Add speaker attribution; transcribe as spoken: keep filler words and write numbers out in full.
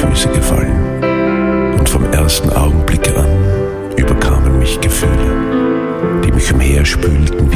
Speaker 1: Füße gefallen. Und vom ersten Augenblick an überkamen mich Gefühle, die mich umherspülten